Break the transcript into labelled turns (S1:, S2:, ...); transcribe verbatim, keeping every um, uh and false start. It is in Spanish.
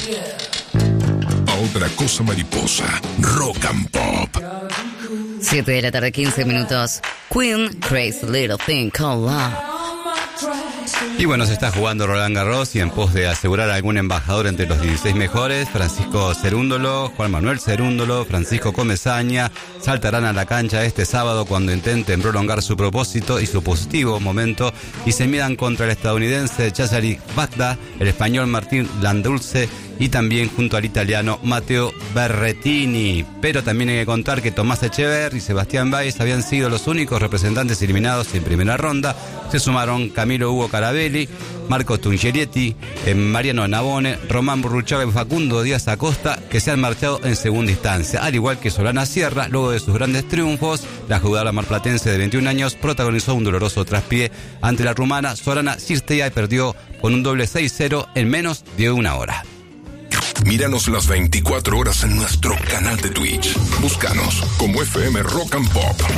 S1: A otra cosa mariposa, Rock and Pop.
S2: siete de la tarde, quince minutos. Queen, Crazy Little Thing Called Love.
S3: Y bueno, se está jugando Roland Garros y en pos de asegurar a algún embajador entre los dieciséis mejores, Francisco Cerúndolo, Juan Manuel Cerúndolo, Francisco Comesaña, saltarán a la cancha este sábado cuando intenten prolongar su propósito y su positivo momento y se midan contra el estadounidense Cesare Bagda, el español Martín Landulce y también junto al italiano Matteo Berrettini. Pero también hay que contar que Tomás Echeverri y Sebastián Báez habían sido los únicos representantes eliminados en primera ronda. Se sumaron Camilo Hugo Carabelli, Marco Tungelietti, Mariano Navone, Román Burruchaga y Facundo Díaz Acosta, que se han marchado en segunda instancia. Al igual que Solana Sierra, luego de sus grandes triunfos, la jugadora marplatense de veintiún años protagonizó un doloroso traspié ante la rumana Sorana Cirstea y perdió con un doble seis cero en menos de una hora.
S1: Míranos las veinticuatro horas en nuestro canal de Twitch. Búscanos como F M Rock and Pop.